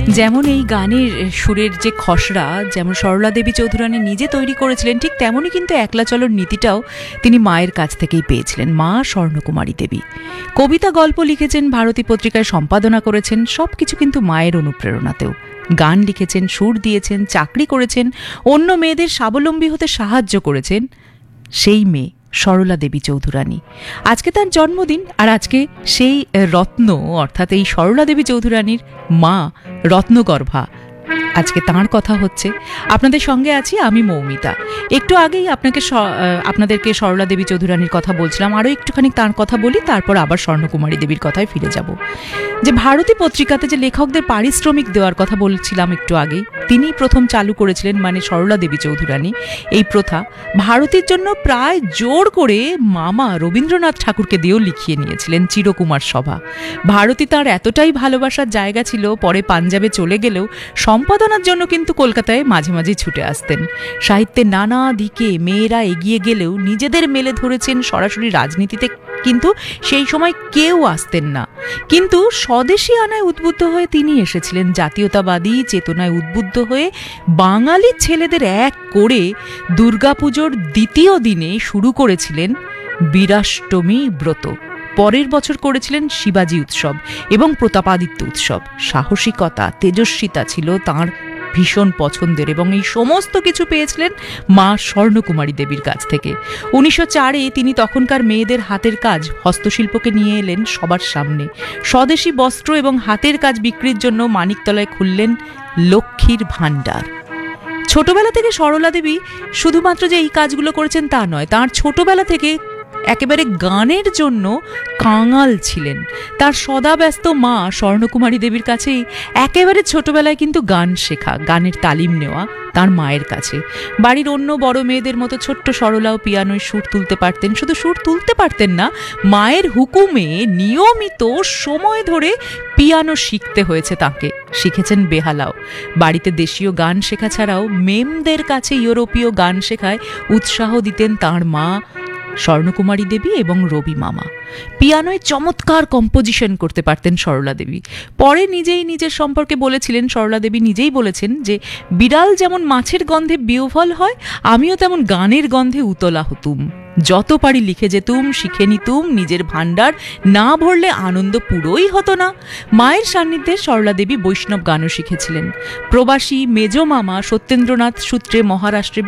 যেমন এই গানের সুরের যে খসড়া যেমন সরলা দেবী চৌধুরানী নিজে তৈরি করেছিলেন, ঠিক তেমনই কিন্তু একলা চলোর নীতিটাও তিনি মায়ের কাছ থেকেই পেয়েছিলেন, মা স্বর্ণকুমারী দেবী। কবিতা গল্প লিখেছেন, ভারতী পত্রিকায় সম্পাদনা করেছেন, সবকিছু কিন্তু মায়ের অনুপ্রেরণাতেও। গান লিখেছেন, সুর দিয়েছেন, চাকরি করেছেন, অন্য মেয়েদের স্বাবলম্বী হতে সাহায্য করেছেন সেই মেয়ে সরলা দেবী চৌধুরানী। আজকে তার জন্মদিন, আর আজকে সেই রত্ন অর্থাৎ এই সরলা দেবী চৌধুরানীর মা রত্নগর্ভা, আজকে তাঁর কথা হচ্ছে। আপনাদের সঙ্গে আছি আমি মৌমিতা। একটু আগেই আপনাদেরকে সরলা দেবী চৌধুরানীর কথা বলছিলাম, আরও একটুখানি তাঁর কথা বলি, তারপর আবার স্বর্ণকুমারী দেবীর কথায় ফিরে যাব। যে ভারতী পত্রিকাতে যে লেখকদের পারিশ্রমিক দেওয়ার কথা বলছিলাম একটু আগেই, তিনি প্রথম চালু করেছিলেন, মানে সরলা দেবী চৌধুরানী এই প্রথা ভারতীর জন্য প্রায় জোর করে মামা রবীন্দ্রনাথ ঠাকুরকে দিয়েও লিখিয়ে নিয়েছিলেন চিরকুমার সভা। ভারতী তাঁর এতটাই ভালোবাসার জায়গা ছিল, পরে পাঞ্জাবে চলে গেলেও সম্পাদনার জন্য কিন্তু কলকাতায় মাঝে মাঝে ছুটে আসতেন। সাহিত্যের নানা দিকে মেয়েরা এগিয়ে গেলেও নিজেদের মেলে ধরেছেন। সরাসরি রাজনীতিতে কিন্তু সেই সময় কেউ আসতেন না, কিন্তু স্বদেশী আনায় উদ্বুদ্ধ হয়ে তিনি এসেছিলেন। জাতীয়তাবাদী চেতনায় উদ্বুদ্ধ হয়ে বাঙালি ছেলেদের এক করে দুর্গাপুজোর দ্বিতীয় দিনে শুরু করেছিলেন বীরাষ্টমী ব্রত। পরের বছর করেছিলেন শিবাজী উৎসব এবং প্রতাপাদিত্য উৎসব। সাহসিকতা, তেজস্বিতা ছিল তাঁর ভীষণ পছন্দের, এবং এই সমস্ত কিছু পেয়েছিলেন মা স্বর্ণকুমারী দেবীর কাছ থেকে। 1904-এ তিনি তখনকার মেয়েদের হাতের কাজ হস্তশিল্পকে নিয়ে এলেন সবার সামনে। স্বদেশী বস্ত্র এবং হাতের কাজ বিক্রির জন্য মানিকতলায় খুললেন লক্ষ্মীর ভাণ্ডার। ছোটবেলা থেকে সরলা দেবী শুধুমাত্র যে এই কাজগুলো করেছেন তা নয়, তাঁর ছোটবেলা থেকে একেবারে গানের জন্য কাঙাল ছিলেন। তার সদাব্যস্ত মা স্বর্ণকুমারী দেবীর কাছেই একেবারে ছোটবেলায় কিন্তু গান শেখা, গানের তালিম নেওয়া তার মায়ের কাছে। বাড়ির অন্য বড় মেয়েদের মতো ছোট্ট সরলাও পিয়ানোয় সুর তুলতে পারতেন। শুধু সুর তুলতে পারতেন না, মায়ের হুকুমে নিয়মিত সময় ধরে পিয়ানো শিখতে হয়েছে তাকে। শিখেছেন বেহালাও। বাড়িতে দেশীয় গান শেখা ছাড়াও মেমদের কাছে ইউরোপীয় গান শেখায় উৎসাহ দিতেন তাঁর মা স্বর্ণকুমারী দেবী এবং রবি মামা। পিয়ানোয় চমৎকার কম্পোজিশন করতে পারতেন সরলা দেবী। পরে নিজেই নিজের সম্পর্কে বলেছিলেন, সরলা দেবী নিজেই বলেছেন যে বিড়াল যেমন মাছের গন্ধে বিহ্বল হয়, আমিও তেমন গানের গন্ধে উতলা হতুম। যত পারি লিখে যেতুম, শিখে নিতুম, নিজের ভাণ্ডার না ভরলে আনন্দ পুরোই হতো না। মায়ের সান্নিধ্যে সরলা দেবী বৈষ্ণব গানও শিখেছিলেন। প্রবাসী মেজ মামা সত্যেন্দ্রনাথ সূত্রে মহারাষ্ট্রে